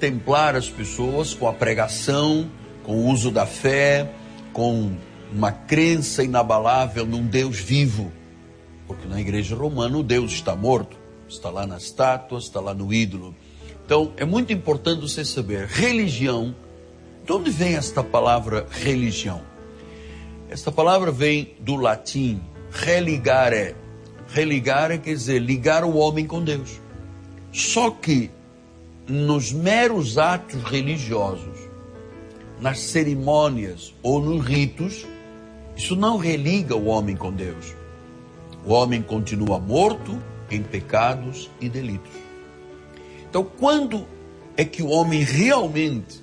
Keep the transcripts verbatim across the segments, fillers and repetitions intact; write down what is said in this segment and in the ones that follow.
contemplar as pessoas com a pregação, com o uso da fé, com uma crença inabalável num Deus vivo. Porque na igreja romana o Deus está morto, está lá na estátua, está lá no ídolo. Então é muito importante você saber, religião, de onde vem esta palavra religião? Esta palavra vem do latim, religare. Religare quer dizer ligar o homem com Deus. Só que nos meros atos religiosos, nas cerimônias ou nos ritos, isso não religa o homem com Deus. O homem continua morto em pecados e delitos. Então, quando é que o homem realmente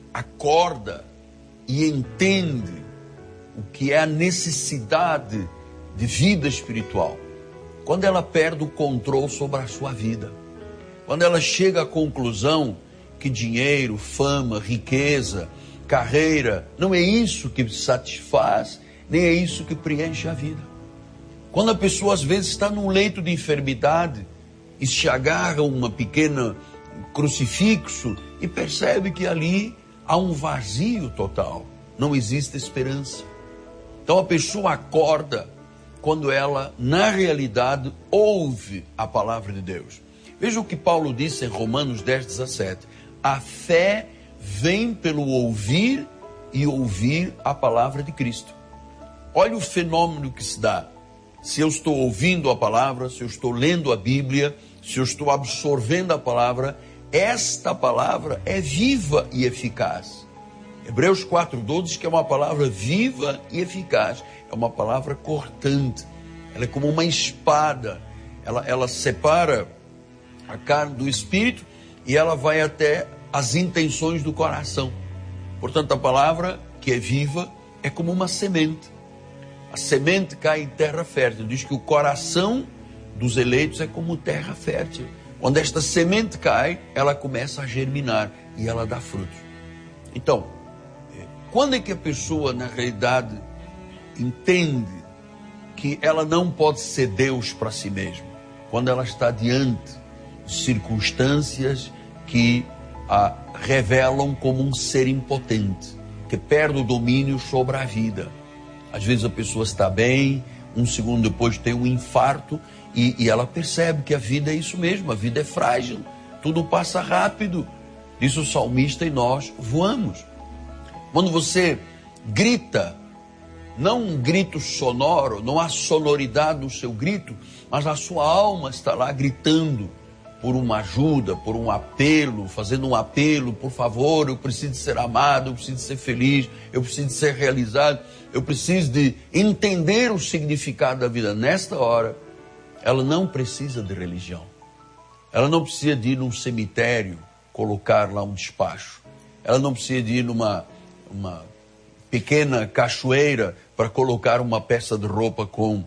acorda e entende o que é a necessidade de vida espiritual? Quando ela perde o controle sobre a sua vida. Quando ela chega à conclusão que dinheiro, fama, riqueza, carreira, não é isso que satisfaz, nem é isso que preenche a vida. Quando a pessoa às vezes está num leito de enfermidade e se agarra a uma pequena crucifixo e percebe que ali há um vazio total, não existe esperança. Então a pessoa acorda quando ela, na realidade, ouve a palavra de Deus. Veja o que Paulo disse em Romanos dez, dezessete. A fé vem pelo ouvir e ouvir a palavra de Cristo. Olha o fenômeno que se dá. Se eu estou ouvindo a palavra, se eu estou lendo a Bíblia, se eu estou absorvendo a palavra, esta palavra é viva e eficaz. Hebreus quatro, doze diz que é uma palavra viva e eficaz. É uma palavra cortante. Ela é como uma espada. Ela, ela separa a carne do espírito e ela vai até as intenções do coração. Portanto, a palavra que é viva é como uma semente. A semente cai em terra fértil. Diz que o coração dos eleitos é como terra fértil. Quando esta semente cai, ela começa a germinar e ela dá frutos. Então, quando é que a pessoa, na realidade, entende que ela não pode ser Deus para si mesma? Quando ela está diante de circunstâncias que a revelam como um ser impotente, que perde o domínio sobre a vida. Às vezes a pessoa está bem, um segundo depois tem um infarto e, e ela percebe que a vida é isso mesmo, a vida é frágil, tudo passa rápido. Diz o salmista e nós voamos. Quando você grita, não um grito sonoro, não há sonoridade no seu grito, mas a sua alma está lá gritando por uma ajuda, por um apelo, fazendo um apelo, por favor, eu preciso de ser amado, eu preciso de ser feliz, eu preciso de ser realizado, eu preciso de entender o significado da vida. Nesta hora, ela não precisa de religião. Ela não precisa de ir num cemitério, colocar lá um despacho. Ela não precisa de ir numa uma pequena cachoeira para colocar uma peça de roupa com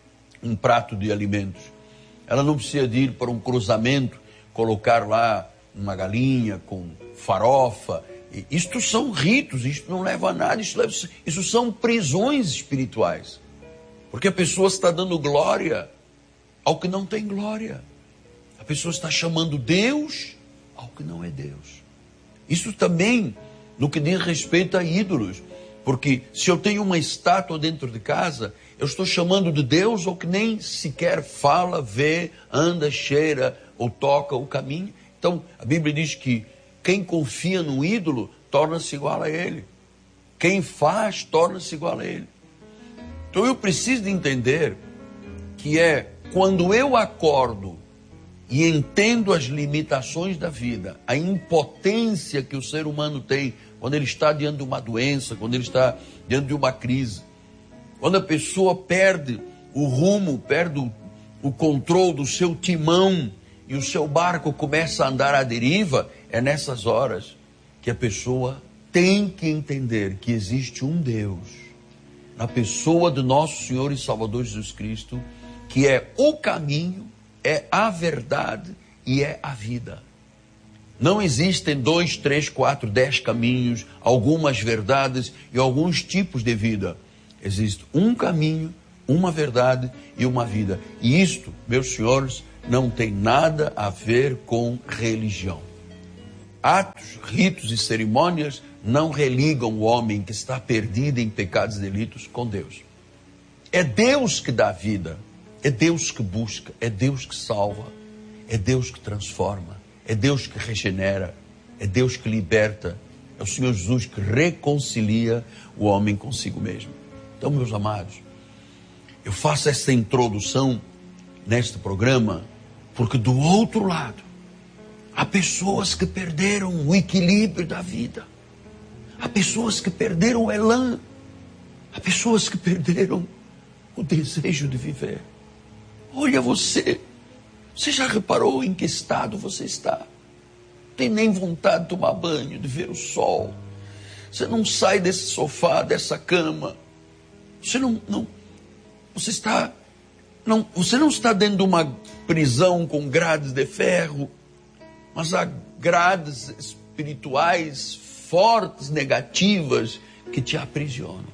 um prato de alimentos. Ela não precisa de ir para um cruzamento, colocar lá uma galinha com farofa. Isto são ritos, isto não leva a nada, isto, leva, isso são prisões espirituais. Porque a pessoa está dando glória ao que não tem glória. A pessoa está chamando Deus ao que não é Deus. Isso também no que diz respeito a ídolos. Porque se eu tenho uma estátua dentro de casa, eu estou chamando de Deus ao que nem sequer fala, vê, anda, cheira ou toca o caminho. Então a Bíblia diz que quem confia no ídolo torna-se igual a ele. Quem faz torna-se igual a ele. Então eu preciso de entender que é quando eu acordo e entendo as limitações da vida, a impotência que o ser humano tem quando ele está diante de uma doença, quando ele está diante de uma crise, quando a pessoa perde o rumo, perde o, o controle do seu timão e o seu barco começa a andar à deriva, é nessas horas que a pessoa tem que entender que existe um Deus, na pessoa do nosso Senhor e Salvador Jesus Cristo, que é o caminho, é a verdade e é a vida. Não existem dois, três, quatro, dez caminhos, algumas verdades e alguns tipos de vida. Existe um caminho, uma verdade e uma vida. E isto, meus senhores, não tem nada a ver com religião. atos, ritos e cerimônias não religam o homem que está perdido em pecados e delitos com Deus. É Deus que dá vida, é Deus que busca, é Deus que salva, é Deus que transforma, é Deus que regenera, é Deus que liberta, é o Senhor Jesus que reconcilia o homem consigo mesmo. Então, meus amados, eu faço essa introdução neste programa porque do outro lado há pessoas que perderam o equilíbrio da vida, há pessoas que perderam o elan, há pessoas que perderam o desejo de viver. Olha você, você já reparou em que estado você está? Não tem nem vontade de tomar banho, de ver o sol. Você não sai desse sofá, dessa cama. Você não, não você está, não, você não está dentro de uma prisão com grades de ferro, mas há grades espirituais fortes, negativas, que te aprisionam.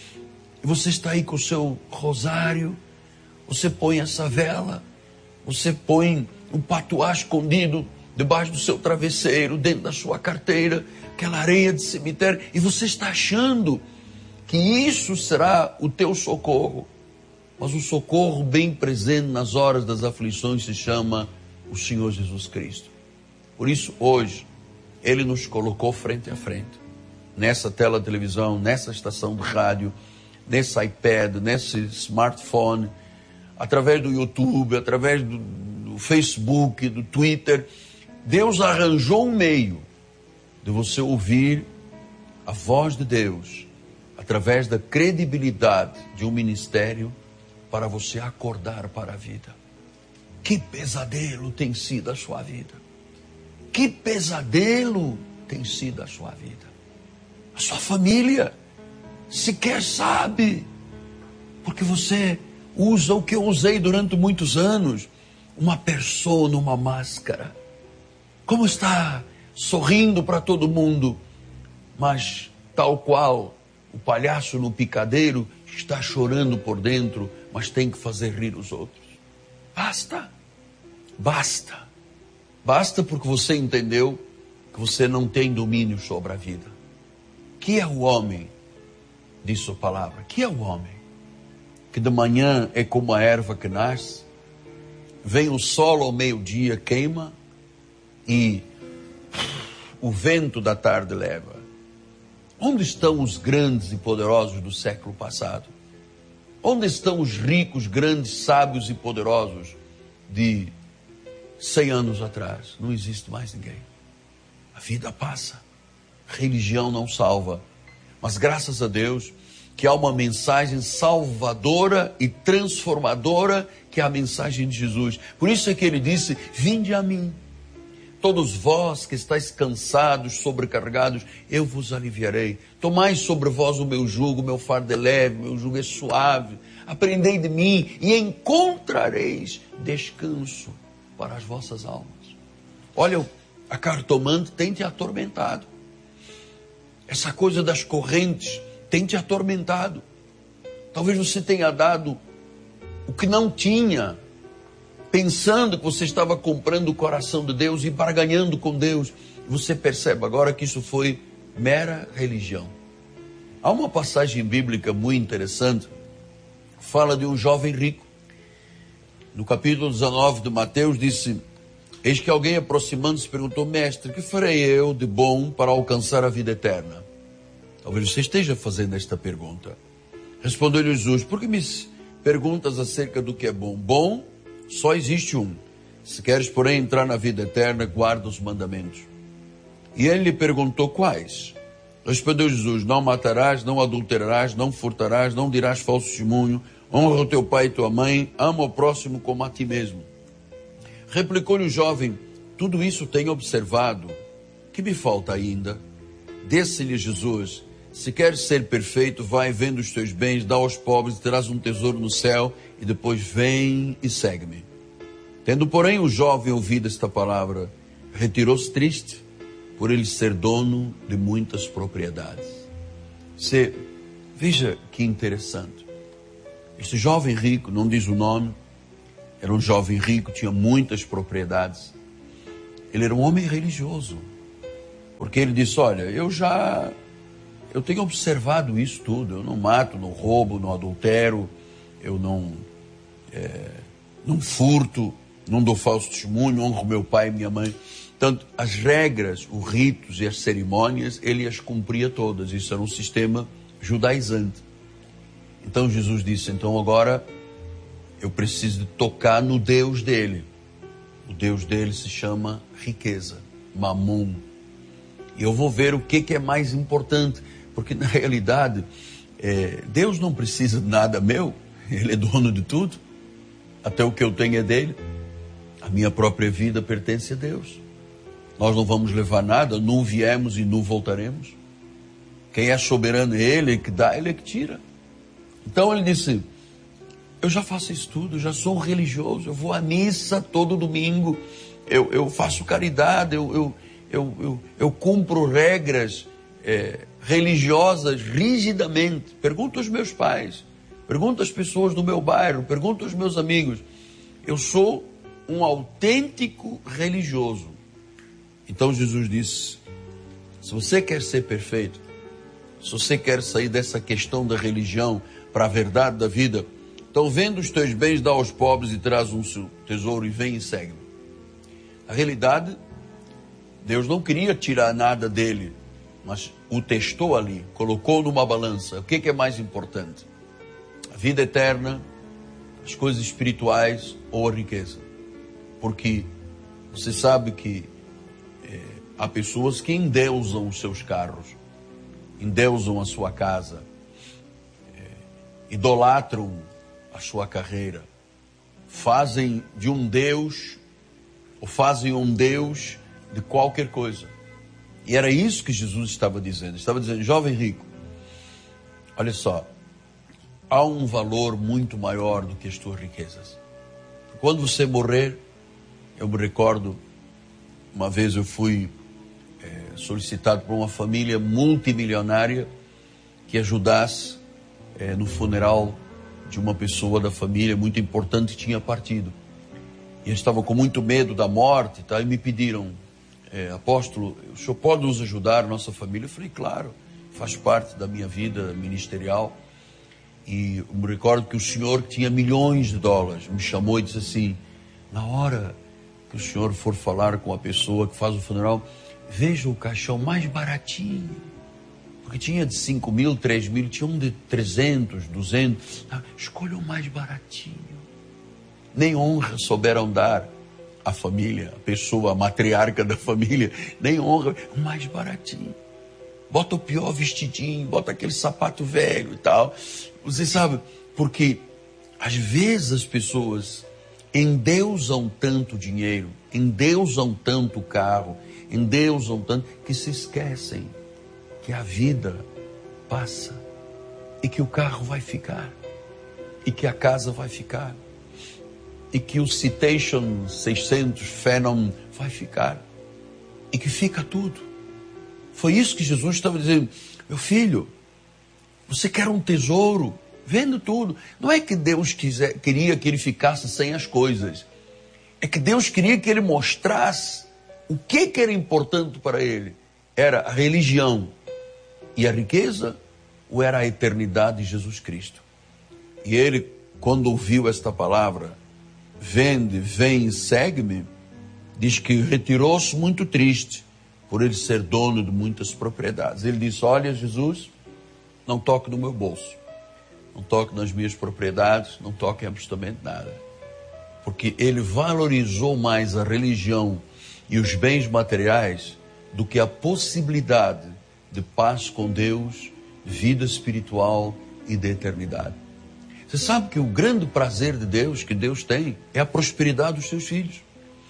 E você está aí com o seu rosário, você põe essa vela, você põe um patuá escondido debaixo do seu travesseiro, dentro da sua carteira, aquela areia de cemitério, e você está achando que isso será o teu socorro. Mas o socorro bem presente nas horas das aflições se chama o Senhor Jesus Cristo. Por isso, hoje, Ele nos colocou frente a frente, nessa tela de televisão, nessa estação de rádio, nesse iPad, nesse smartphone, através do YouTube, através do, do Facebook, do Twitter. Deus arranjou um meio de você ouvir a voz de Deus através da credibilidade de um ministério para você acordar para a vida. Que pesadelo tem sido a sua vida? Que pesadelo tem sido a sua vida? A sua família sequer sabe, porque você usa o que eu usei durante muitos anos, uma persona, uma máscara. Como está sorrindo para todo mundo, mas tal qual o palhaço no picadeiro está chorando por dentro, mas tem que fazer rir os outros. Basta, basta, basta porque você entendeu que você não tem domínio sobre a vida. Que é o homem, diz a palavra, que é o homem que de manhã é como a erva que nasce, vem o sol ao meio-dia, queima, e o vento da tarde leva. Onde estão os grandes e poderosos do século passado? Onde estão os ricos, grandes, sábios e poderosos de cem anos atrás? Não existe mais ninguém. A vida passa. A religião não salva. Mas graças a Deus que há uma mensagem salvadora e transformadora, que é a mensagem de Jesus. Por isso é que ele disse: vinde a mim, todos vós que estáis cansados, sobrecarregados, eu vos aliviarei. Tomai sobre vós o meu jugo, o meu fardo é leve, o meu jugo é suave. Aprendei de mim e encontrareis descanso para as vossas almas. Olha, a cartomante tem te atormentado. Essa coisa das correntes tem te atormentado. Talvez você tenha dado o que não tinha, pensando que você estava comprando o coração de Deus e barganhando com Deus. Você percebe agora que isso foi mera religião. Há uma passagem bíblica muito interessante, fala de um jovem rico. No capítulo dezenove de Mateus disse: eis que alguém aproximando-se perguntou: mestre, que farei eu de bom para alcançar a vida eterna? Talvez você esteja fazendo esta pergunta. Respondeu-lhe Jesus: por que me perguntas acerca do que é bom? Bom só existe um. Se queres, porém, entrar na vida eterna, guarda os mandamentos. E ele lhe perguntou: quais? Respondeu Jesus: não matarás, não adulterarás, não furtarás, não dirás falso testemunho, honra o teu pai e tua mãe, ama o próximo como a ti mesmo. Replicou-lhe o jovem: tudo isso tenho observado. Que me falta ainda? Disse-lhe Jesus: se queres ser perfeito, vai, vende os teus bens, dá aos pobres e terás um tesouro no céu, e depois vem e segue-me. Tendo, porém, o jovem ouvido esta palavra, retirou-se triste, por ele ser dono de muitas propriedades. Você, veja que interessante. Este jovem rico, não diz o nome, era um jovem rico, tinha muitas propriedades. Ele era um homem religioso. Porque ele disse, olha, eu já, eu tenho observado isso tudo, eu não mato, não roubo, não adultero, eu não, é, não furto, não dou falso testemunho, honro meu pai e minha mãe. Portanto, as regras, os ritos e as cerimônias, ele as cumpria todas. Isso era um sistema judaizante. Então Jesus disse, então agora eu preciso de tocar no Deus dele. O Deus dele se chama riqueza, Mamon. E eu vou ver o que, que é mais importante, porque na realidade, é, Deus não precisa de nada meu, Ele é dono de tudo, até o que eu tenho é dele, a minha própria vida pertence a Deus. Nós não vamos levar nada, não viemos e não voltaremos. Quem é soberano é Ele, Ele que dá, Ele é que tira. Então ele disse, eu já faço isso tudo, eu já sou um religioso, eu vou à missa todo domingo, eu, eu faço caridade, eu... eu Eu, eu, eu cumpro regras é, religiosas rigidamente. Pergunto aos meus pais, pergunto às pessoas do meu bairro, pergunto aos meus amigos. Eu sou um autêntico religioso. Então Jesus disse, se você quer ser perfeito, se você quer sair dessa questão da religião para a verdade da vida, então vende os teus bens, dá aos pobres e traz um tesouro e vem e segue-me. A realidade, Deus não queria tirar nada dele, mas o testou ali, colocou numa balança. O que é mais importante? A vida eterna, as coisas espirituais ou a riqueza? Porque você sabe que é, há pessoas que endeusam os seus carros, endeusam a sua casa, é, idolatram a sua carreira, fazem de um Deus, ou fazem um Deus de qualquer coisa. E era isso que Jesus estava dizendo. Estava dizendo, jovem rico, olha só, há um valor muito maior do que as tuas riquezas. Quando você morrer, eu me recordo, uma vez eu fui é, solicitado por uma família multimilionária que ajudasse é, no funeral de uma pessoa da família muito importante que tinha partido. E eles estavam com muito medo da morte, tá? E me pediram, É, apóstolo, o senhor pode nos ajudar, nossa família? Eu falei, claro, faz parte da minha vida ministerial. E eu me recordo que o senhor que tinha milhões de dólares me chamou e disse assim, na hora que o senhor for falar com a pessoa que faz o funeral, veja o caixão mais baratinho, porque tinha de cinco mil, três mil, tinha um de trezentos, duzentos, ah, escolha o mais baratinho. Nem honra souberam dar a família, a pessoa, a matriarca da família, nem honra, o mais baratinho. Bota o pior vestidinho, bota aquele sapato velho e tal. Você sabe, porque às vezes as pessoas endeusam tanto dinheiro, endeusam tanto carro, endeusam tanto, que se esquecem que a vida passa e que o carro vai ficar e que a casa vai ficar. E que o Citation seiscentos Phenom vai ficar. E que fica tudo. Foi isso que Jesus estava dizendo. Meu filho, você quer um tesouro? Vende tudo. Não é que Deus quiser, queria que ele ficasse sem as coisas. É que Deus queria que ele mostrasse o que, que era importante para ele. Era a religião e a riqueza, ou era a eternidade de Jesus Cristo? E ele, quando ouviu esta palavra, vende, vem e segue-me, diz que retirou-se muito triste por ele ser dono de muitas propriedades. Ele disse, olha Jesus, não toque no meu bolso, não toque nas minhas propriedades, não toque em absolutamente nada. Porque ele valorizou mais a religião e os bens materiais do que a possibilidade de paz com Deus, vida espiritual e de eternidade. Você sabe que o grande prazer de Deus, que Deus tem, é a prosperidade dos seus filhos.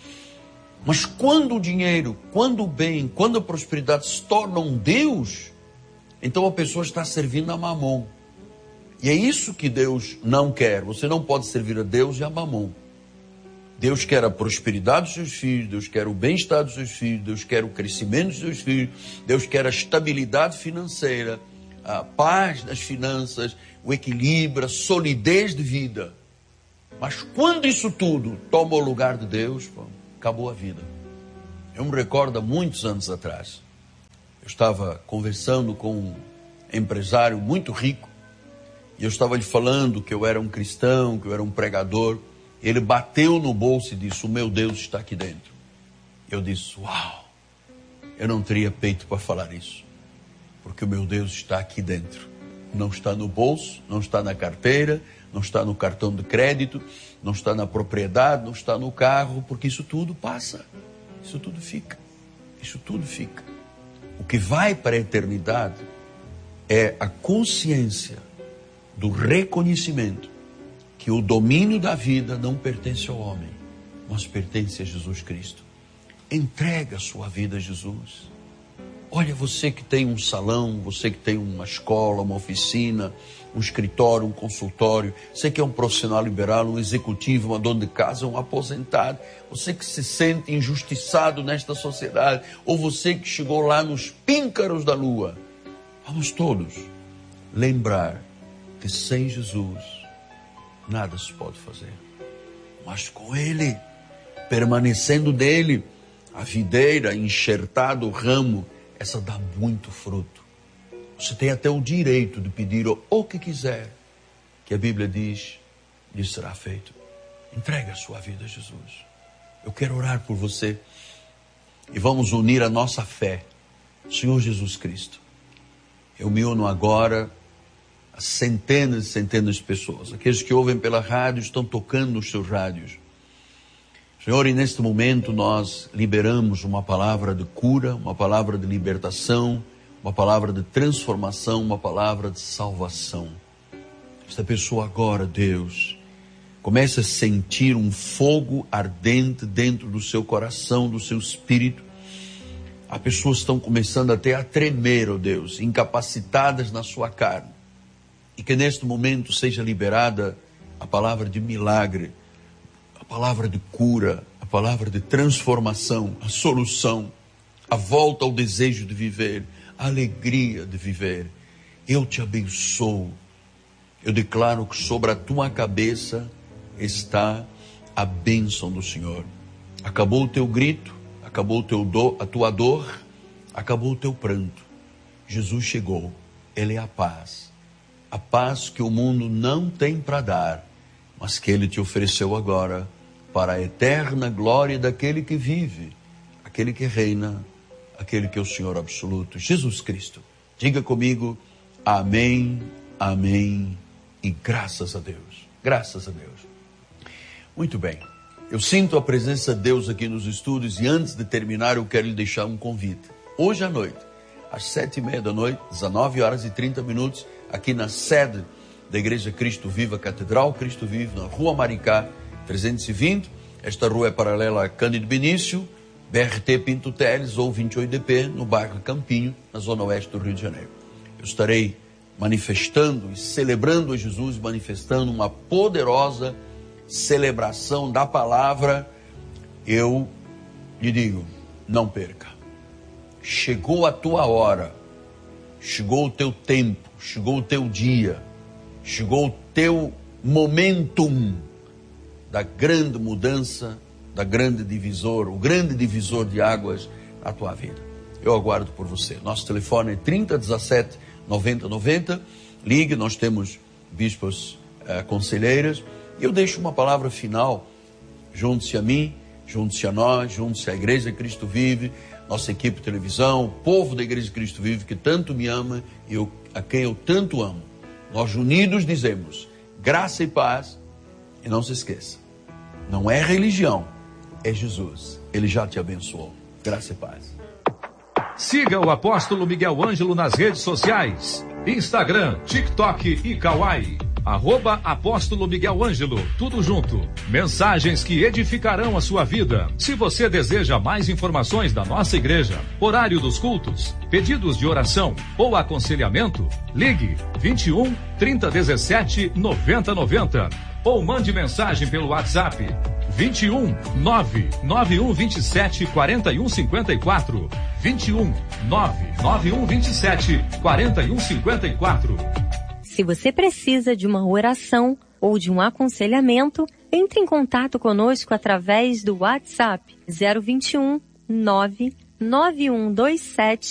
Mas quando o dinheiro, quando o bem, quando a prosperidade se torna um Deus, então a pessoa está servindo a Mamon. E é isso que Deus não quer. Você não pode servir a Deus e a Mamon. Deus quer a prosperidade dos seus filhos, Deus quer o bem-estar dos seus filhos, Deus quer o crescimento dos seus filhos, Deus quer a estabilidade financeira, a paz das finanças, o equilíbrio, a solidez de vida. Mas quando isso tudo toma o lugar de Deus, pô, acabou a vida. Eu me recordo há muitos anos atrás, estava conversando com um empresário muito rico, e eu estava lhe falando que eu era um cristão, que eu era um pregador. Ele bateu no bolso e disse: o meu Deus está aqui dentro. Eu disse: uau, eu não teria peito para falar isso, porque o meu Deus está aqui dentro. Não está no bolso, não está na carteira, não está no cartão de crédito, não está na propriedade, não está no carro, porque isso tudo passa, isso tudo fica, isso tudo fica. O que vai para a eternidade é a consciência do reconhecimento que o domínio da vida não pertence ao homem, mas pertence a Jesus Cristo. Entrega a sua vida a Jesus. Olha, você que tem um salão, você que tem uma escola, uma oficina, um escritório, um consultório, você que é um profissional liberal, um executivo, uma dona de casa, um aposentado, você que se sente injustiçado nesta sociedade, ou você que chegou lá nos píncaros da lua, vamos todos lembrar que sem Jesus nada se pode fazer, mas com Ele, permanecendo nele, a videira enxertada, o ramo, essa dá muito fruto. Você tem até o direito de pedir o que quiser, que a Bíblia diz, lhe será feito. Entregue a sua vida a Jesus. Eu quero orar por você e vamos unir a nossa fé. Senhor Jesus Cristo, eu me uno agora a centenas e centenas de pessoas. Aqueles que ouvem pela rádio estão tocando nos seus rádios. Senhor, e neste momento nós liberamos uma palavra de cura, uma palavra de libertação, uma palavra de transformação, uma palavra de salvação. Esta pessoa agora, Deus, começa a sentir um fogo ardente dentro do seu coração, do seu espírito. As pessoas estão começando até a tremer, ó Deus, incapacitadas na sua carne. E que neste momento seja liberada a palavra de milagre, a palavra de cura, a palavra de transformação, a solução, a volta ao desejo de viver, a alegria de viver. Eu te abençoo. Eu declaro que sobre a tua cabeça está a bênção do Senhor. Acabou o teu grito, acabou o teu do, a tua dor, acabou o teu pranto. Jesus chegou, Ele é a paz. A paz que o mundo não tem para dar, mas que Ele te ofereceu agora para a eterna glória daquele que vive, aquele que reina, aquele que é o Senhor absoluto, Jesus Cristo. Diga comigo, amém, amém e graças a Deus, graças a Deus. Muito bem, eu sinto a presença de Deus aqui nos estúdios e antes de terminar eu quero lhe deixar um convite. Hoje à noite, às sete e meia da noite, dezenove horas e trinta minutos, aqui na sede da Igreja Cristo Vivo, a Catedral Cristo Vivo, na Rua Maricá, trezentos e vinte. Esta rua é paralela a Cândido Benício, B R T Pinto Teles ou vinte e oito D P, no bairro Campinho, na zona oeste do Rio de Janeiro. Eu estarei manifestando e celebrando a Jesus, manifestando uma poderosa celebração da palavra. Eu lhe digo, não perca. Chegou a tua hora, chegou o teu tempo, chegou o teu dia, chegou o teu momentum da grande mudança, da grande divisor, o grande divisor de águas na tua vida. Eu aguardo por você. Nosso telefone é trinta, dezessete, noventa, noventa. Ligue, nós temos bispas eh, conselheiras. E eu deixo uma palavra final. Junte-se a mim, junte-se a nós, junte-se à Igreja Cristo Vive, nossa equipe de televisão, o povo da Igreja Cristo Vive que tanto me ama e eu, a quem eu tanto amo. Nós unidos dizemos graça e paz. E não se esqueça, não é religião, é Jesus. Ele já te abençoou. Graça e paz. Siga o apóstolo Miguel Ângelo nas redes sociais. Instagram, TikTok e Kawaii. Arroba Apóstolo Miguel Ângelo, tudo junto. Mensagens que edificarão a sua vida. Se você deseja mais informações da nossa igreja, horário dos cultos, pedidos de oração ou aconselhamento, ligue vinte e um, trinta, dezessete, noventa, noventa ou mande mensagem pelo WhatsApp vinte e um, nove nove um vinte e sete, quarenta e um cinquenta e quatro. vinte e um, nove nove um vinte e sete, quarenta e um cinquenta e quatro. Se você precisa de uma oração ou de um aconselhamento, entre em contato conosco através do WhatsApp zero vinte e um, nove nove um dois sete, quatro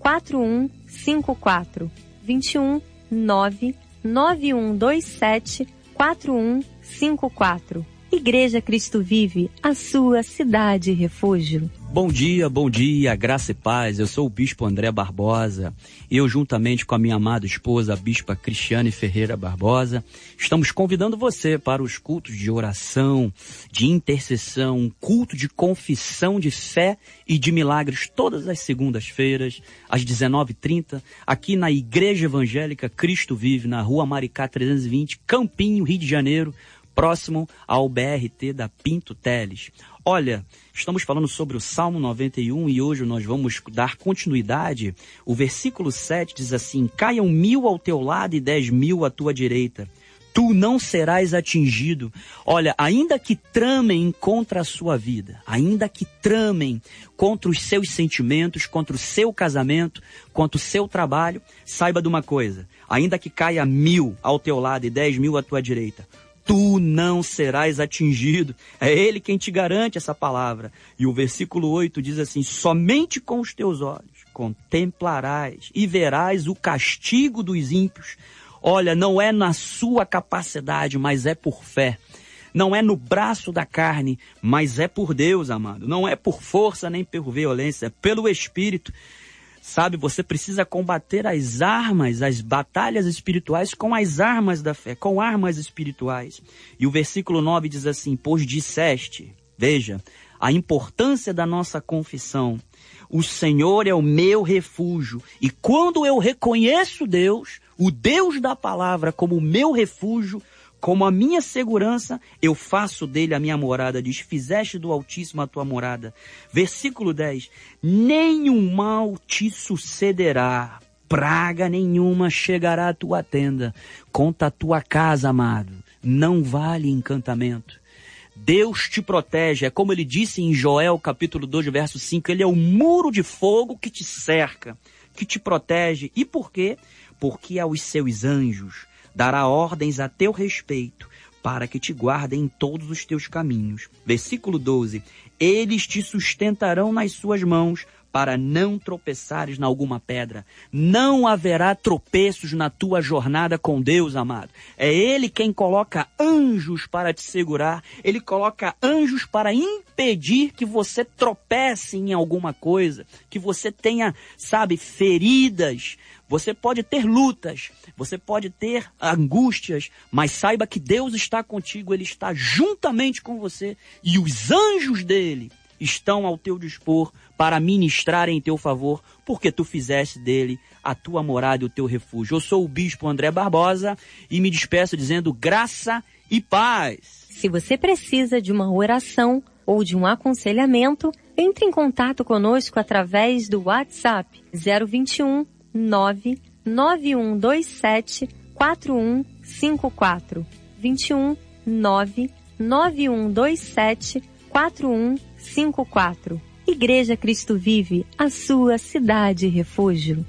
quatro um cinco quatro. vinte e um nove nove um dois sete quatro um cinco quatro. Igreja Cristo Vive, a sua cidade refúgio. Bom dia, bom dia, graça e paz. Eu sou o Bispo André Barbosa e eu, juntamente com a minha amada esposa, a Bispa Cristiane Ferreira Barbosa, estamos convidando você para os cultos de oração, de intercessão, um culto de confissão de fé e de milagres todas as segundas-feiras, às dezenove e trinta, aqui na Igreja Evangélica Cristo Vive, na Rua Maricá trezentos e vinte, Campinho, Rio de Janeiro, próximo ao B R T da Pinto Teles. Olha, estamos falando sobre o Salmo noventa e um e hoje nós vamos dar continuidade. O versículo sete diz assim: caiam mil ao teu lado e dez mil à tua direita, tu não serás atingido. Olha, ainda que tramem contra a sua vida, ainda que tramem contra os seus sentimentos, contra o seu casamento, contra o seu trabalho, saiba de uma coisa: ainda que caia mil ao teu lado e dez mil à tua direita, tu não serás atingido. É Ele quem te garante essa palavra. E o versículo oito diz assim: somente com os teus olhos contemplarás e verás o castigo dos ímpios. Olha, não é na sua capacidade, mas é por fé. Não é no braço da carne, mas é por Deus, amado. Não é por força nem por violência, é pelo Espírito. Sabe, você precisa combater as armas, as batalhas espirituais com as armas da fé, com armas espirituais. E o versículo nove diz assim: pois disseste, veja, a importância da nossa confissão. O Senhor é o meu refúgio. E quando eu reconheço Deus, o Deus da palavra, como o meu refúgio, como a minha segurança, eu faço dele a minha morada. Diz: fizeste do Altíssimo a tua morada. Versículo dez: nenhum mal te sucederá, praga nenhuma chegará à tua tenda. Contra a tua casa, amado, não vale encantamento. Deus te protege, é como ele disse em Joel capítulo dois, verso cinco, ele é o muro de fogo que te cerca, que te protege. E por quê? Porque aos seus anjos dará ordens a teu respeito, para que te guardem em todos os teus caminhos. Versículo doze, eles te sustentarão nas suas mãos, para não tropeçares na alguma pedra. Não haverá tropeços na tua jornada com Deus, amado. É Ele quem coloca anjos para te segurar. Ele coloca anjos para impedir que você tropece em alguma coisa, que você tenha, sabe, feridas. Você pode ter lutas, você pode ter angústias, mas saiba que Deus está contigo, Ele está juntamente com você e os anjos dele estão ao teu dispor para ministrar em teu favor, porque tu fizeste dele a tua morada e o teu refúgio. Eu sou o Bispo André Barbosa e me despeço dizendo graça e paz. Se você precisa de uma oração ou de um aconselhamento, entre em contato conosco através do WhatsApp zero vinte e um nove nove um dois sete quatro um cinco quatro. vinte e um nove nove um dois sete quatro um cinco quatro. Igreja Cristo Vive, a sua cidade refúgio.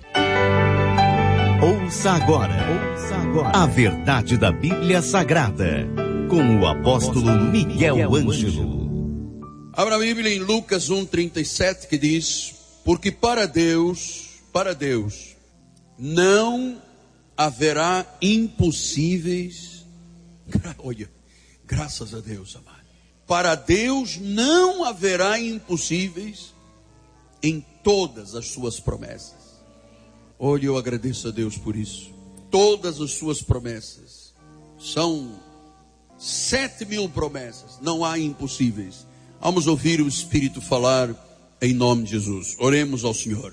Ouça agora, ouça agora a verdade da Bíblia Sagrada, com o apóstolo Miguel Ângelo. Abra a Bíblia em Lucas um, trinta e sete, que diz: porque para Deus, para Deus, não haverá impossíveis. Olha, graças a Deus, amado. Para Deus não haverá impossíveis em todas as suas promessas. Olha, eu agradeço a Deus por isso. Todas as suas promessas são sete mil promessas. Não há impossíveis. Vamos ouvir o Espírito falar em nome de Jesus. Oremos ao Senhor.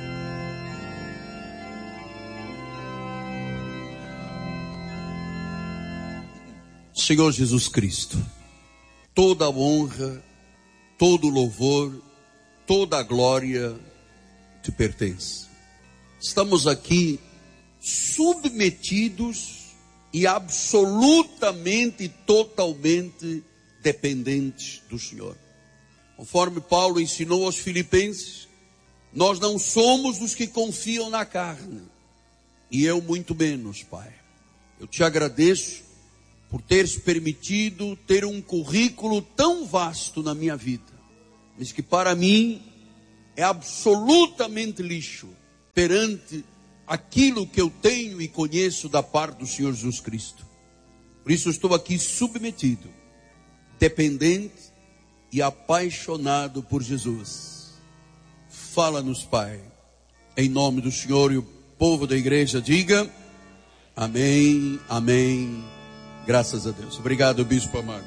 Senhor Jesus Cristo, toda a honra, todo o louvor, toda a glória te pertence. Estamos aqui submetidos e absolutamente, totalmente dependentes do Senhor. Conforme Paulo ensinou aos Filipenses, nós não somos os que confiam na carne, e eu muito menos, Pai. Eu te agradeço por teres permitido ter um currículo tão vasto na minha vida, mas que para mim é absolutamente lixo perante aquilo que eu tenho e conheço da parte do Senhor Jesus Cristo. Por isso eu estou aqui submetido, dependente e apaixonado por Jesus. Fala-nos, Pai, em nome do Senhor, e o povo da igreja diga amém, amém, graças a Deus. Obrigado, Bispo amado.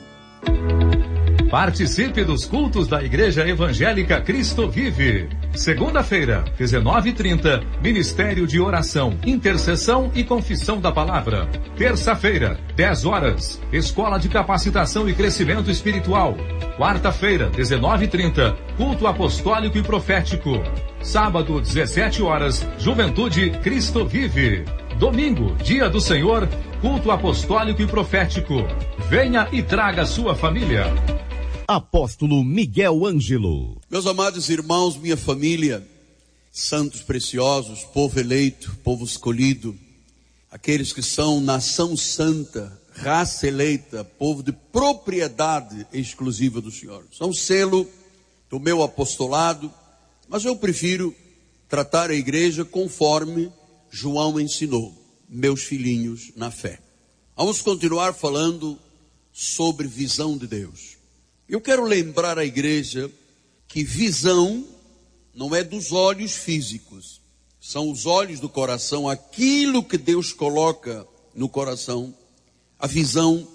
Participe dos cultos da Igreja Evangélica Cristo Vive. Segunda-feira, dezenove e trinta, Ministério de Oração, Intercessão e Confissão da Palavra. Terça-feira, dez horas, Escola de Capacitação e Crescimento Espiritual. Quarta-feira, dezenove e trinta, Culto Apostólico e Profético. Sábado, dezessete horas, Juventude Cristo Vive. Domingo, Dia do Senhor, Culto Apostólico e Profético. Venha e traga sua família. Apóstolo Miguel Ângelo. Meus amados irmãos, minha família, santos preciosos, povo eleito, povo escolhido, aqueles que são nação santa, raça eleita, povo de propriedade exclusiva do Senhor. São selo do meu apostolado, mas eu prefiro tratar a igreja conforme João ensinou, meus filhinhos na fé. Vamos continuar falando sobre visão de Deus. Eu quero lembrar a igreja que visão não é dos olhos físicos, são os olhos do coração, aquilo que Deus coloca no coração. A visão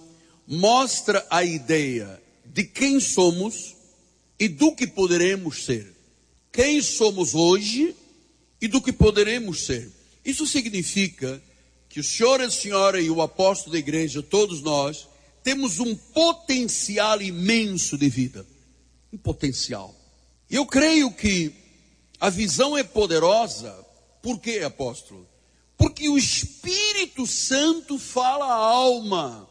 mostra a ideia de quem somos e do que poderemos ser. Quem somos hoje e do que poderemos ser. Isso significa que o senhor, a senhora e o apóstolo da igreja, todos nós, temos um potencial imenso de vida. Um potencial. Eu creio que a visão é poderosa. Por quê, apóstolo? Porque o Espírito Santo fala à alma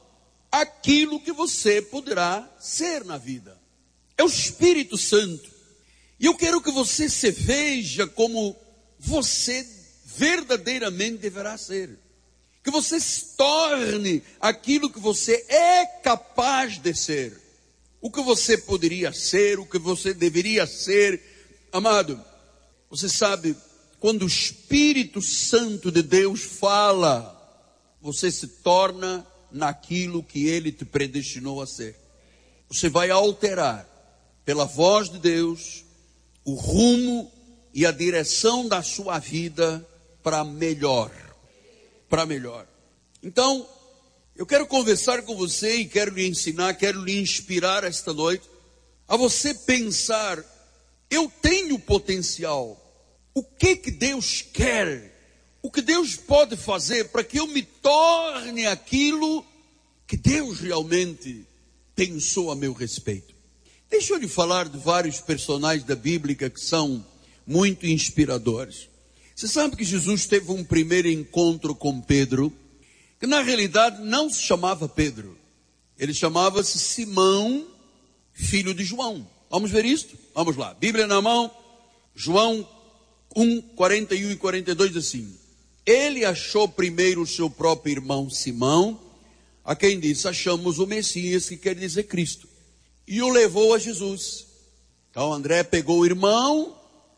aquilo que você poderá ser na vida. É o Espírito Santo. E eu quero que você se veja como você verdadeiramente deverá ser. Que você se torne aquilo que você é capaz de ser. O que você poderia ser, o que você deveria ser. Amado, você sabe, quando o Espírito Santo de Deus fala, você se torna naquilo que Ele te predestinou a ser. Você vai alterar, pela voz de Deus, o rumo e a direção da sua vida para melhor. Para melhor. Então, eu quero conversar com você e quero lhe ensinar, quero lhe inspirar esta noite a você pensar, eu tenho potencial. O que que Deus quer? O que Deus pode fazer para que eu me torne aquilo que Deus realmente pensou a meu respeito? Deixa eu lhe falar de vários personagens da Bíblia que são muito inspiradores. Você sabe que Jesus teve um primeiro encontro com Pedro, que na realidade não se chamava Pedro. Ele chamava-se Simão, filho de João. Vamos ver isto? Vamos lá. Bíblia na mão, João um, quarenta e um e quarenta e dois, assim. Ele achou primeiro o seu próprio irmão Simão, a quem disse, achamos o Messias, que quer dizer Cristo. E o levou a Jesus. Então André pegou o irmão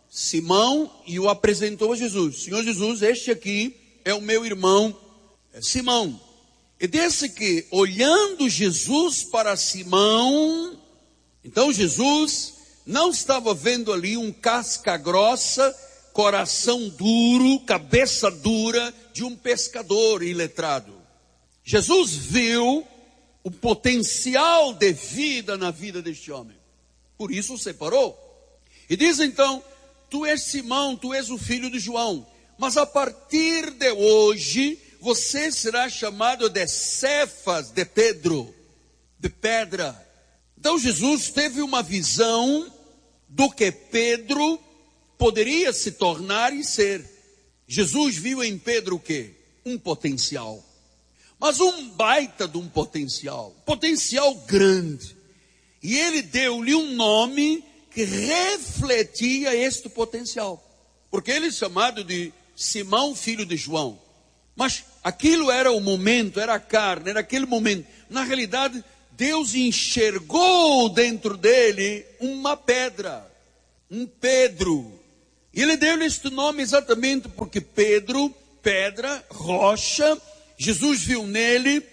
Simão e o apresentou a Jesus. Senhor Jesus, este aqui é o meu irmão Simão. E disse que, olhando Jesus para Simão, então Jesus não estava vendo ali um casca grossa, coração duro, cabeça dura de um pescador iletrado. Jesus viu o potencial de vida na vida deste homem. Por isso o separou. E diz então, tu és Simão, tu és o filho de João, mas a partir de hoje, você será chamado de Cefas, de Pedro, de pedra. Então Jesus teve uma visão do que Pedro poderia se tornar e ser. Jesus viu em Pedro o quê? Um potencial. Mas um baita de um potencial. Potencial grande. E ele deu-lhe um nome que refletia este potencial. Porque ele é chamado de Simão, filho de João. Mas aquilo era o momento, era a carne, era aquele momento. Na realidade, Deus enxergou dentro dele uma pedra, um Pedro. E ele deu-lhe este nome exatamente porque Pedro, pedra, rocha, Jesus viu nele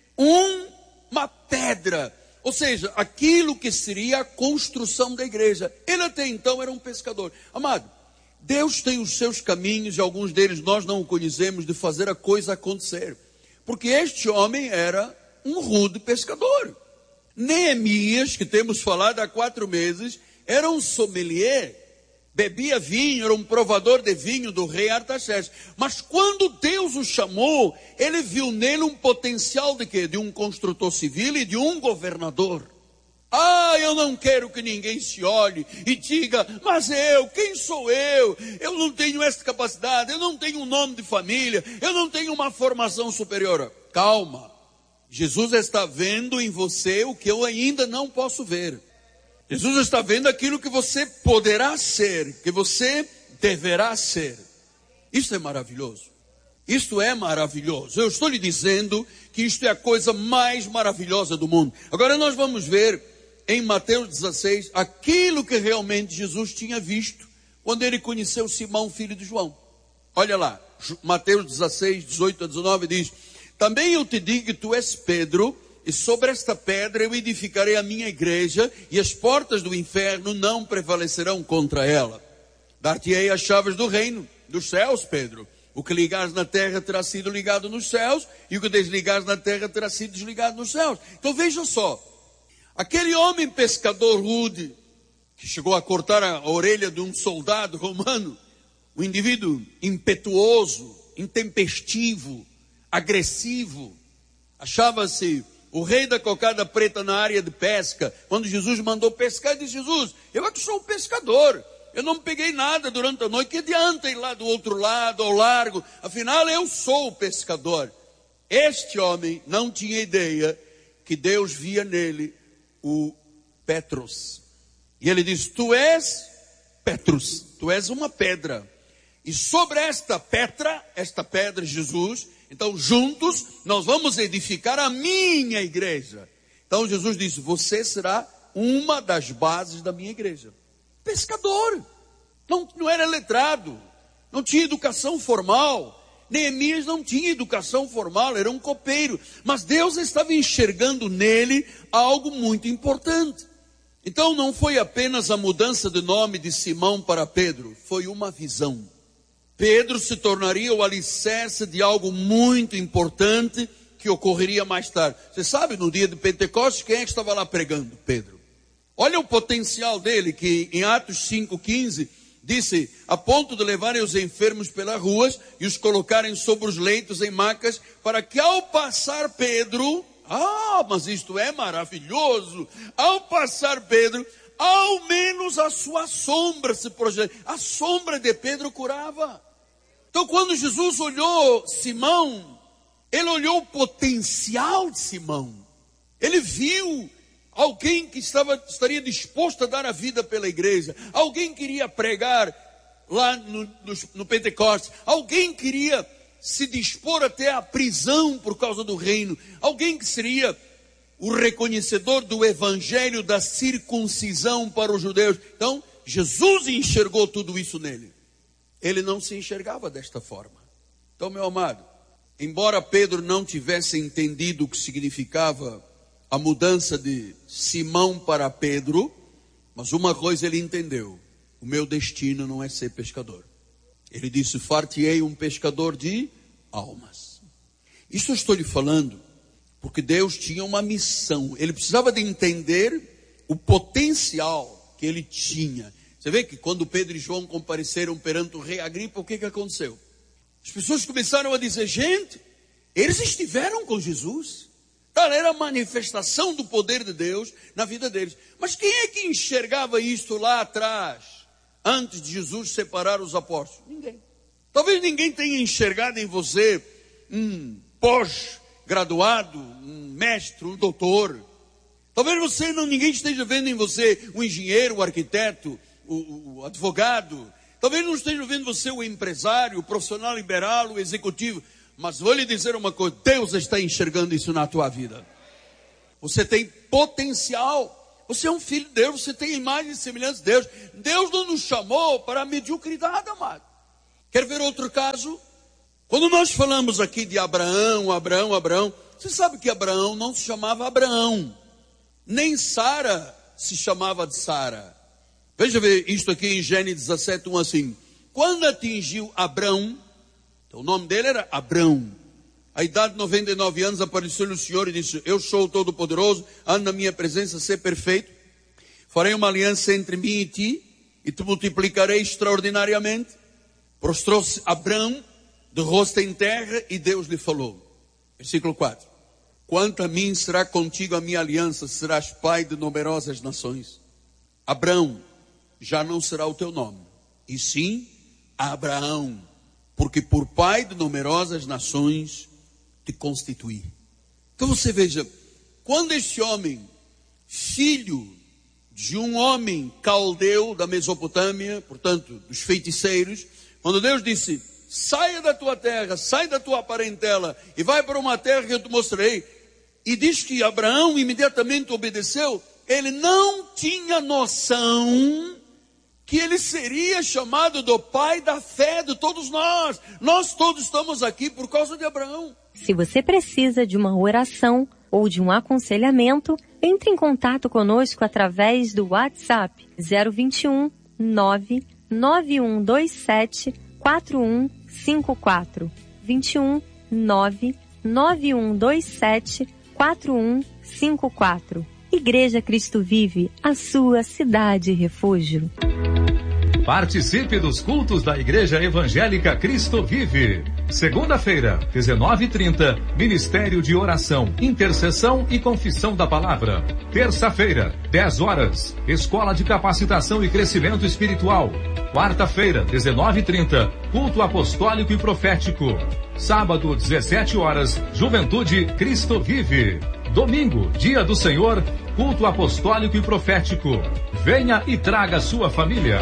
um, uma pedra. Ou seja, aquilo que seria a construção da igreja. Ele até então era um pescador. Amado, Deus tem os seus caminhos, e alguns deles nós não o conhecemos, de fazer a coisa acontecer. Porque este homem era um rude pescador. Neemias, que temos falado há quatro meses, era um sommelier. Bebia vinho, era um provador de vinho do rei Artaxerxes. Mas quando Deus o chamou, ele viu nele um potencial de quê? De um construtor civil e de um governador. Ah, eu não quero que ninguém se olhe e diga, mas eu, quem sou eu? Eu não tenho essa capacidade, eu não tenho um nome de família, eu não tenho uma formação superior. Calma, Jesus está vendo em você o que eu ainda não posso ver. Jesus está vendo aquilo que você poderá ser, que você deverá ser. Isso é maravilhoso. Isto é maravilhoso. Eu estou lhe dizendo que isto é a coisa mais maravilhosa do mundo. Agora nós vamos ver em Mateus dezesseis aquilo que realmente Jesus tinha visto quando ele conheceu Simão, filho de João. Olha lá, Mateus dezesseis, dezoito a dezenove diz: também eu te digo que tu és Pedro, e sobre esta pedra eu edificarei a minha igreja, e as portas do inferno não prevalecerão contra ela. Dar-te-ei as chaves do reino dos céus, Pedro. O que ligares na terra terá sido ligado nos céus, e o que desligares na terra terá sido desligado nos céus. Então veja só, aquele homem pescador rude, que chegou a cortar a orelha de um soldado romano, um indivíduo impetuoso, intempestivo, agressivo, achava-se o rei da cocada preta na área de pesca. Quando Jesus mandou pescar, disse: Jesus, eu é que sou um pescador, eu não peguei nada durante a noite, que adianta ir lá do outro lado, ao largo, afinal eu sou o pescador. Este homem não tinha ideia que Deus via nele o Petros, e ele diz: tu és Petrus, tu és uma pedra, e sobre esta pedra, esta pedra Jesus, então juntos nós vamos edificar a minha igreja. Então Jesus disse: você será uma das bases da minha igreja. Pescador, não, não era letrado, não tinha educação formal. Neemias não tinha educação formal, era um copeiro, mas Deus estava enxergando nele algo muito importante. Então não foi apenas a mudança de nome de Simão para Pedro, foi uma visão. Pedro se tornaria o alicerce de algo muito importante que ocorreria mais tarde. Você sabe, no dia de Pentecostes, quem é que estava lá pregando? Pedro. Olha o potencial dele, que em Atos cinco, quinze, disse: a ponto de levarem os enfermos pelas ruas e os colocarem sobre os leitos em macas, para que ao passar Pedro, ah, mas isto é maravilhoso, ao passar Pedro, ao menos a sua sombra se projeta. A sombra de Pedro curava. Então quando Jesus olhou Simão, ele olhou o potencial de Simão. Ele viu alguém que estava, estaria disposto a dar a vida pela igreja. Alguém queria pregar lá no, no, no Pentecostes. Alguém queria se dispor até à prisão por causa do reino. Alguém que seria o reconhecedor do evangelho da circuncisão para os judeus. Então, Jesus enxergou tudo isso nele. Ele não se enxergava desta forma. Então, meu amado, embora Pedro não tivesse entendido o que significava a mudança de Simão para Pedro, mas uma coisa ele entendeu: o meu destino não é ser pescador. Ele disse: far-te-ei um pescador de almas. Isso eu estou lhe falando porque Deus tinha uma missão. Ele precisava de entender o potencial que ele tinha. Você vê que quando Pedro e João compareceram perante o rei Agripa, o que, que aconteceu? As pessoas começaram a dizer: gente, eles estiveram com Jesus. Era a manifestação do poder de Deus na vida deles. Mas quem é que enxergava isto lá atrás, antes de Jesus separar os apóstolos? Ninguém. Talvez ninguém tenha enxergado em você um pós-graduado, um mestre, um doutor. Talvez você não, ninguém esteja vendo em você um engenheiro, um arquiteto, o, o advogado. Talvez não esteja vendo você o empresário, o profissional liberal, o executivo. Mas vou lhe dizer uma coisa: Deus está enxergando isso na tua vida. Você tem potencial. Você é um filho de Deus, você tem imagem e semelhança de Deus. Deus não nos chamou para a mediocridade, amado. Quer ver outro caso? Quando nós falamos aqui de Abraão, Abraão, Abraão, você sabe que Abraão não se chamava Abraão, nem Sara se chamava de Sara. Veja ver isto aqui em Gênesis dezessete, um assim. Quando atingiu Abrão, então o nome dele era Abrão, a idade de noventa e nove anos, apareceu-lhe o Senhor e disse: eu sou o Todo-Poderoso, ando na minha presença, ser perfeito. Farei uma aliança entre mim e ti, e te multiplicarei extraordinariamente. Prostrou-se Abrão de rosto em terra, e Deus lhe falou. Versículo quatro. Quanto a mim, será contigo a minha aliança, serás pai de numerosas nações. Abrão já não será o teu nome, e sim Abraão, porque por pai de numerosas nações te constituí. Então você veja, quando este homem, filho de um homem caldeu da Mesopotâmia, portanto, dos feiticeiros, quando Deus disse: saia da tua terra, sai da tua parentela e vai para uma terra que eu te mostrarei, e diz que Abraão imediatamente obedeceu, ele não tinha noção que ele seria chamado do pai da fé de todos nós. Nós todos estamos aqui por causa de Abraão. Se você precisa de uma oração ou de um aconselhamento, entre em contato conosco através do WhatsApp zero vinte e um, nove nove um dois sete, quatro um cinco quatro. vinte e um, nove nove um dois sete, quatro um cinco quatro. Igreja Cristo Vive, a sua cidade refúgio. Participe dos cultos da Igreja Evangélica Cristo Vive. Segunda-feira, dezenove e trinta, Ministério de Oração, Intercessão e Confissão da Palavra. Terça-feira, dez horas, Escola de Capacitação e Crescimento Espiritual. Quarta-feira, dezenove e trinta, Culto Apostólico e Profético. Sábado, dezessete horas, Juventude Cristo Vive. Domingo, Dia do Senhor, Culto Apostólico e Profético. Venha e traga sua família.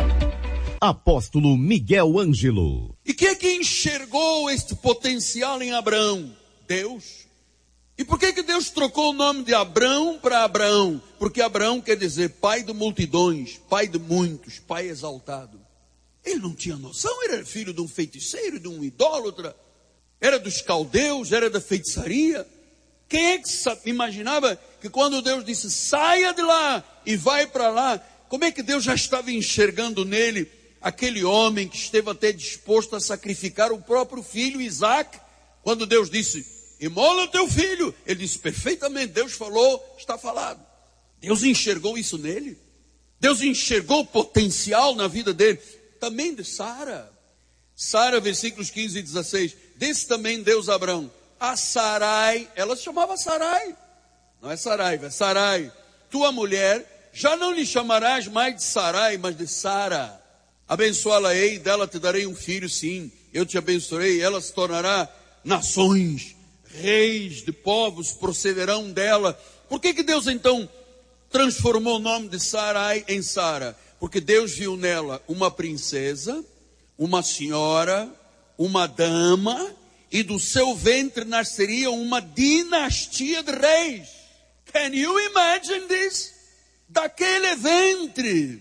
Apóstolo Miguel Ângelo. E quem é que enxergou este potencial em Abraão? Deus. E por que que Deus trocou o nome de Abrão para Abraão? Porque Abraão quer dizer pai de multidões, pai de muitos, pai exaltado. Ele não tinha noção, ele era filho de um feiticeiro, de um idólatra, era dos caldeus, era da feitiçaria. Quem é que imaginava que quando Deus disse, saia de lá e vai para lá, como é que Deus já estava enxergando nele aquele homem que esteve até disposto a sacrificar o próprio filho Isaac? Quando Deus disse, imola o teu filho, ele disse, perfeitamente, Deus falou, está falado. Deus enxergou isso nele. Deus enxergou o potencial na vida dele. Também de Sara. Sara, versículos quinze e dezesseis, disse também Deus a Abraão, a Sarai, ela se chamava Sarai, não é Saraiva, é Sarai, tua mulher, já não lhe chamarás mais de Sarai, mas de Sara. Abençoá-la-ei, dela te darei um filho, sim, eu te abençoarei, ela se tornará nações, reis de povos procederão dela. Por que que Deus então transformou o nome de Sarai em Sara? Porque Deus viu nela uma princesa, uma senhora, uma dama, e do seu ventre nasceria uma dinastia de reis. Can you imagine this? Daquele ventre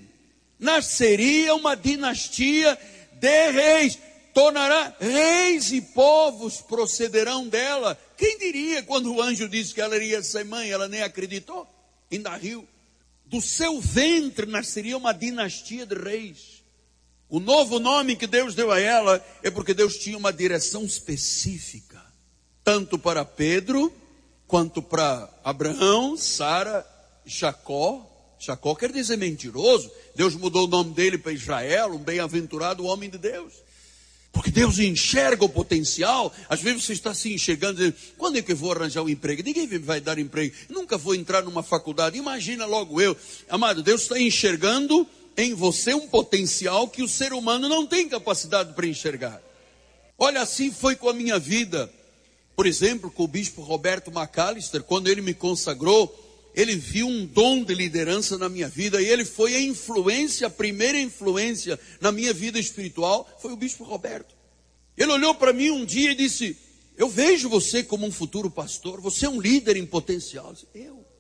nasceria uma dinastia de reis. Tornará reis e povos procederão dela. Quem diria quando o anjo disse que ela iria ser mãe, ela nem acreditou, ainda riu. Do seu ventre nasceria uma dinastia de reis. O novo nome que Deus deu a ela é porque Deus tinha uma direção específica, tanto para Pedro, quanto para Abraão, Sara, Jacó. Jacó quer dizer mentiroso. Deus mudou o nome dele para Israel, um bem-aventurado homem de Deus. Porque Deus enxerga o potencial. Às vezes você está se enxergando, dizendo, quando é que eu vou arranjar um emprego? Ninguém vai dar emprego. Nunca vou entrar numa faculdade. Imagina logo eu. Amado, Deus está enxergando em você um potencial que o ser humano não tem capacidade para enxergar. Olha, assim foi com a minha vida. Por exemplo, com o bispo Roberto McAllister, quando ele me consagrou, ele viu um dom de liderança na minha vida, e ele foi a influência, a primeira influência na minha vida espiritual, foi o bispo Roberto. Ele olhou para mim um dia e disse, eu vejo você como um futuro pastor, você é um líder em potencial. Eu disse, eu?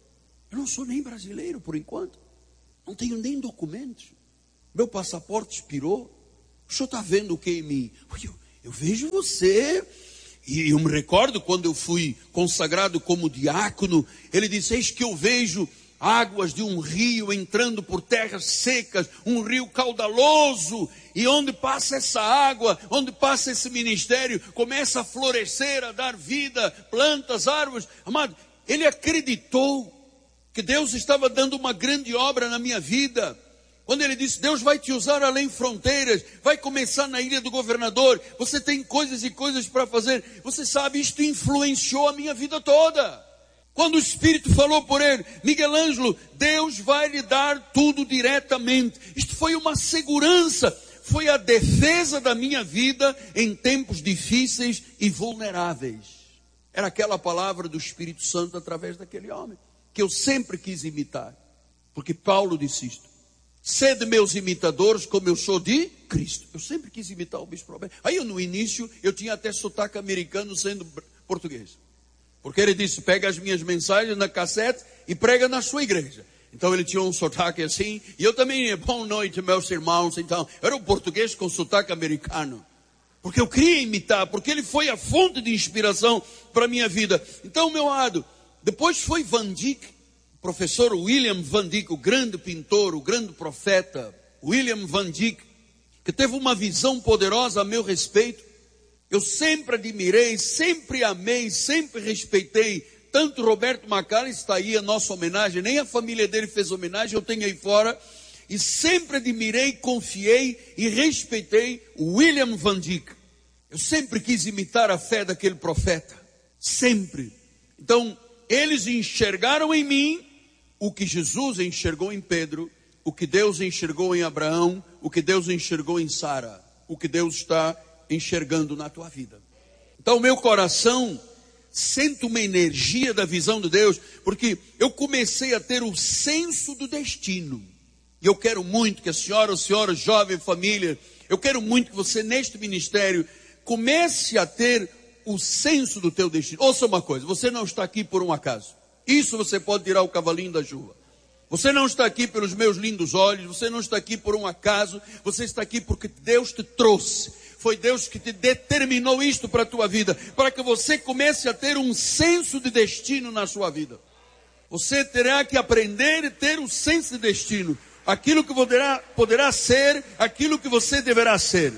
Eu não sou nem brasileiro por enquanto. Não tenho nem documentos. Meu passaporte expirou. O senhor está vendo o que em mim? Eu, eu vejo você. E eu me recordo quando eu fui consagrado como diácono. Ele disse, eis que eu vejo águas de um rio entrando por terras secas, um rio caudaloso, e onde passa essa água, onde passa esse ministério, começa a florescer, a dar vida, plantas, árvores. Amado, ele acreditou que Deus estava dando uma grande obra na minha vida. Quando ele disse, Deus vai te usar além fronteiras, vai começar na Ilha do Governador, você tem coisas e coisas para fazer. Você sabe, isto influenciou a minha vida toda. Quando o Espírito falou por ele, Miguel Ângelo, Deus vai lhe dar tudo diretamente. Isto foi uma segurança, foi a defesa da minha vida em tempos difíceis e vulneráveis. Era aquela palavra do Espírito Santo através daquele homem, que eu sempre quis imitar. Porque Paulo disse isto, sede meus imitadores como eu sou de Cristo. Eu sempre quis imitar o bispo Roberto. Aí eu, no início, eu tinha até sotaque americano sendo português. Porque ele disse, pega as minhas mensagens na cassete e prega na sua igreja. Então ele tinha um sotaque assim. E eu também, boa noite meus irmãos. Então, eu era um português com sotaque americano. Porque eu queria imitar, porque ele foi a fonte de inspiração para a minha vida. Então, meu amado, depois foi Van Dyck, o professor William Van Dyck, o grande pintor, o grande profeta, William Van Dyck, que teve uma visão poderosa a meu respeito. Eu sempre admirei, sempre amei, sempre respeitei, tanto Roberto Macalester, está aí a nossa homenagem, nem a família dele fez homenagem, eu tenho aí fora, e sempre admirei, confiei e respeitei o William Van Dyck. Eu sempre quis imitar a fé daquele profeta, sempre. Então, eles enxergaram em mim o que Jesus enxergou em Pedro, o que Deus enxergou em Abraão, o que Deus enxergou em Sara, o que Deus está enxergando na tua vida. Então o meu coração sente uma energia da visão de Deus, porque eu comecei a ter o senso do destino. E eu quero muito que a senhora, a senhora jovem família, eu quero muito que você neste ministério comece a ter o senso do teu destino. Ouça uma coisa, você não está aqui por um acaso. Isso você pode tirar o cavalinho da chuva. Você não está aqui pelos meus lindos olhos, você não está aqui por um acaso, você está aqui porque Deus te trouxe. Foi Deus que te determinou isto para a tua vida, para que você comece a ter um senso de destino na sua vida. Você terá que aprender e ter um senso de destino. Aquilo que poderá, poderá ser, aquilo que você deverá ser.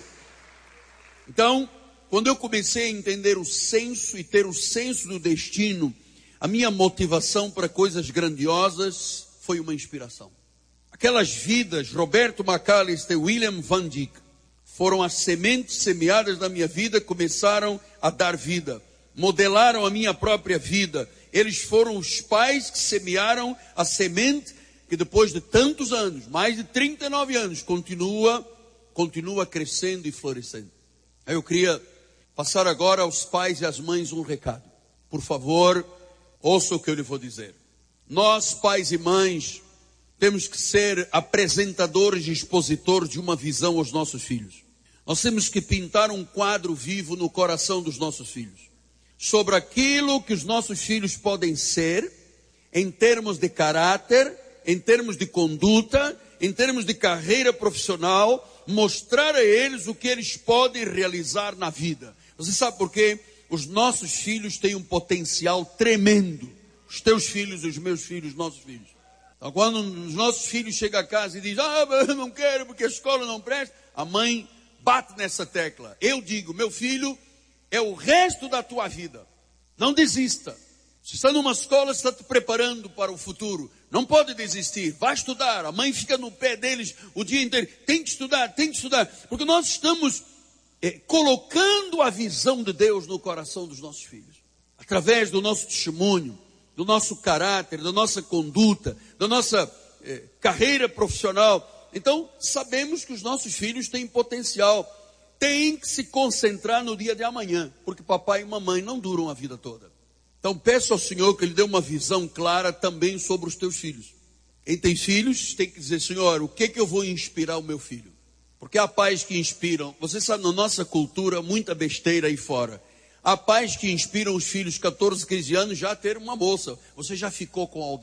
Então, quando eu comecei a entender o senso e ter o senso do destino, a minha motivação para coisas grandiosas foi uma inspiração. Aquelas vidas, Roberto Macalester e William Van Dyck, foram as sementes semeadas na minha vida, começaram a dar vida, modelaram a minha própria vida. Eles foram os pais que semearam a semente que depois de tantos anos, mais de trinta e nove anos, continua, continua crescendo e florescendo. Eu queria passar agora aos pais e às mães um recado. Por favor, ouça o que eu lhe vou dizer. Nós, pais e mães, temos que ser apresentadores e expositores de uma visão aos nossos filhos. Nós temos que pintar um quadro vivo no coração dos nossos filhos, sobre aquilo que os nossos filhos podem ser, em termos de caráter, em termos de conduta, em termos de carreira profissional, mostrar a eles o que eles podem realizar na vida. Você sabe por quê? Os nossos filhos têm um potencial tremendo. Os teus filhos, os meus filhos, os nossos filhos. Então, quando os nossos filhos chegam a casa e dizem, ah, eu não quero porque a escola não presta, a mãe bate nessa tecla. Eu digo, meu filho, é o resto da tua vida. Não desista. Se está numa escola, está te preparando para o futuro. Não pode desistir. Vai estudar. A mãe fica no pé deles o dia inteiro. Tem que estudar, tem que estudar. Porque nós estamos é, colocando a visão de Deus no coração dos nossos filhos. Através do nosso testemunho, do nosso caráter, da nossa conduta, da nossa eh, carreira profissional. Então, sabemos que os nossos filhos têm potencial, têm que se concentrar no dia de amanhã, porque papai e mamãe não duram a vida toda. Então, peço ao Senhor que Ele dê uma visão clara também sobre os teus filhos. Quem tem filhos tem que dizer, Senhor, o que é que eu vou inspirar o meu filho? Porque há pais que inspiram, você sabe, na nossa cultura, muita besteira aí fora. Há pais que inspiram os filhos, catorze, quinze anos, já a ter uma moça. Você já ficou com alguém?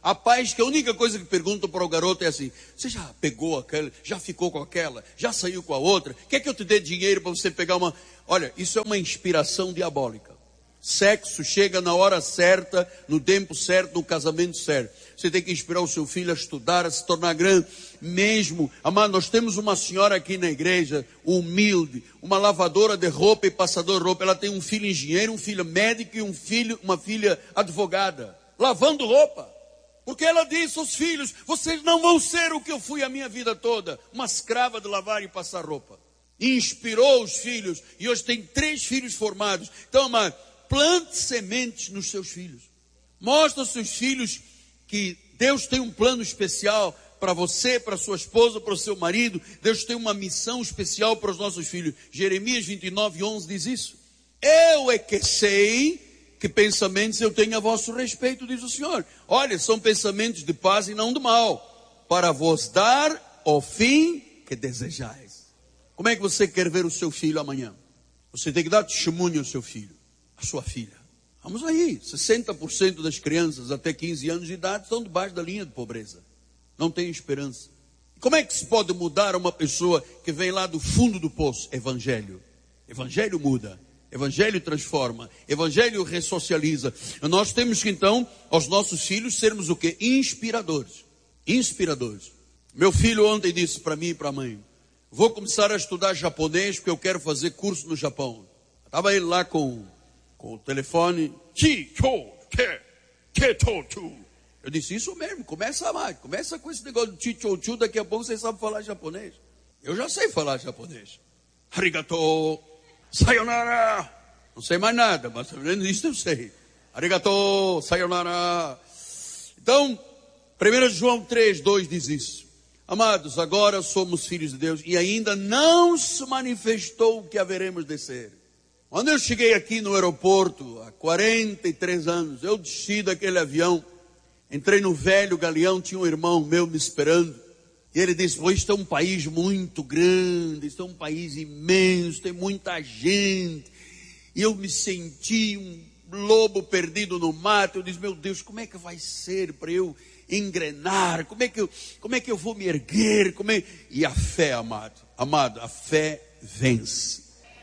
Há pais que a única coisa que perguntam para o garoto é assim: você já pegou aquela, já ficou com aquela, já saiu com a outra? Quer que eu te dê dinheiro para você pegar uma... Olha, isso é uma inspiração diabólica. Sexo chega na hora certa, no tempo certo, no casamento certo. Você tem que inspirar o seu filho a estudar, a se tornar grande. Mesmo, amado, nós temos uma senhora aqui na igreja, humilde, uma lavadora de roupa e passador de roupa. Ela tem um filho engenheiro, um filho médico e um filho, uma filha advogada, lavando roupa. Porque ela disse aos filhos: vocês não vão ser o que eu fui a minha vida toda, uma escrava de lavar e passar roupa. E inspirou os filhos, e hoje tem três filhos formados. Então, amado, plante sementes nos seus filhos. Mostre aos seus filhos que Deus tem um plano especial para você, para sua esposa, para o seu marido. Deus tem uma missão especial para os nossos filhos. Jeremias vinte e nove, onze diz isso. Eu é que sei que pensamentos eu tenho a vosso respeito, diz o Senhor. Olha, são pensamentos de paz e não de mal, para vos dar o fim que desejais. Como é que você quer ver o seu filho amanhã? Você tem que dar testemunho ao seu filho, à sua filha. Vamos aí, sessenta por cento das crianças até quinze anos de idade estão debaixo da linha de pobreza. Não tem esperança. Como é que se pode mudar uma pessoa que vem lá do fundo do poço? Evangelho. Evangelho muda. Evangelho transforma. Evangelho ressocializa. Nós temos que então, aos nossos filhos, sermos o quê? Inspiradores. Inspiradores. Meu filho ontem disse para mim e para a mãe: vou começar a estudar japonês porque eu quero fazer curso no Japão. Estava ele lá com, com o telefone. Chi, cho, ke, ke, cho, chu. Eu disse: isso mesmo, começa mais. Começa com esse negócio de chi, cho, chu. Daqui a pouco você sabe falar japonês. Eu já sei falar japonês. Arigato, sayonara. Não sei mais nada, mas isso eu sei. Arigato, sayonara. Então, primeiro João três, dois diz isso. Amados, agora somos filhos de Deus e ainda não se manifestou o que haveremos de ser. Quando eu cheguei aqui no aeroporto, há quarenta e três anos, eu desci daquele avião, entrei no velho galeão, tinha um irmão meu me esperando. E ele disse: pô, isto é um país muito grande, isto é um país imenso, tem muita gente. E eu me senti um lobo perdido no mato. Eu disse: meu Deus, como é que vai ser para eu engrenar? Como é que eu, como é que eu vou me erguer? Como é... E a fé, amado, amado, a fé vence.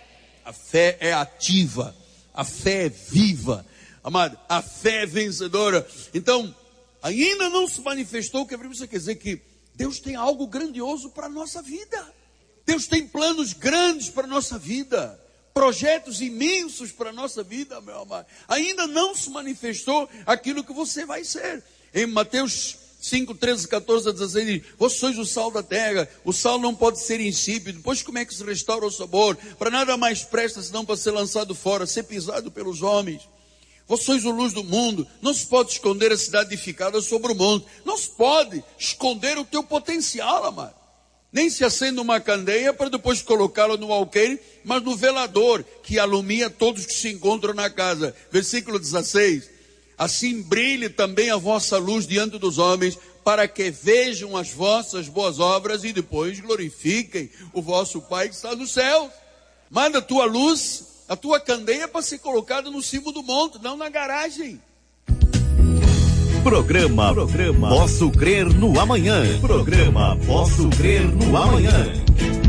A fé é ativa, a fé é viva. Amado, a fé é vencedora. Então, ainda não se manifestou, que isso quer dizer que Deus tem algo grandioso para a nossa vida. Deus tem planos grandes para a nossa vida. Projetos imensos para a nossa vida, meu amado. Ainda não se manifestou aquilo que você vai ser. Em Mateus cinco, treze, catorze a dezesseis diz: vós sois o sal da terra. O sal não pode ser insípido. Depois como é que se restaura o sabor? Para nada mais presta senão para ser lançado fora, ser pisado pelos homens. Vós sois a luz do mundo. Não se pode esconder a cidade edificada sobre o monte. Não se pode esconder o teu potencial, amado. Nem se acende uma candeia para depois colocá-la no alqueire, mas no velador, que alumia todos que se encontram na casa. Versículo dezesseis. Assim brilhe também a vossa luz diante dos homens, para que vejam as vossas boas obras e depois glorifiquem o vosso Pai que está nos céus. Manda a tua luz, a tua candeia para ser colocada no cimo do monte, não na garagem. Programa, Programa Posso Crer no Amanhã. Programa Posso Crer no Amanhã.